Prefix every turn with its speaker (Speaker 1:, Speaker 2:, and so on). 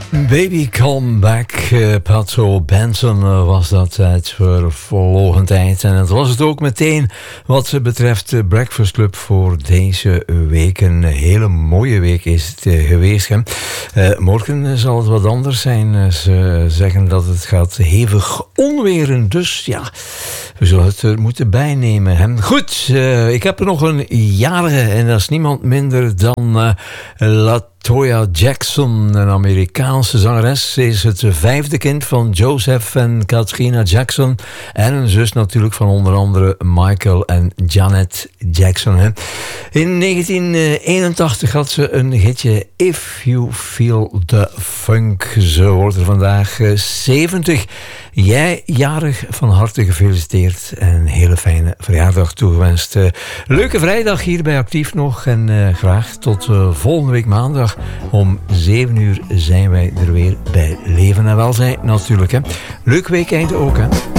Speaker 1: Baby Come Back, Pato Benson was dat uit vervlogen tijd. En dat was het ook meteen wat betreft de Breakfast Club voor deze week. Een hele mooie week is het geweest. Hè? Morgen zal het wat anders zijn. Ze zeggen dat het gaat hevig onweren. Dus ja, we zullen het er moeten bijnemen. Hè? Goed, ik heb er nog een jarige en dat is niemand minder dan Latoya Jackson, een Amerikaanse zangeres. Ze is het vijfde kind van Joseph en Katrina Jackson. En een zus natuurlijk van onder andere Michael en Janet Jackson. Hè. In 1981 had ze een hitje If You Feel the Funk. Ze wordt er vandaag 70. Jij jarig, van harte gefeliciteerd en een hele fijne verjaardag toegewenst. Leuke vrijdag hier bij Actief nog en graag tot volgende week maandag om 7 uur zijn wij er weer bij Leven en Welzijn natuurlijk. Hè. Leuk weekend ook hè.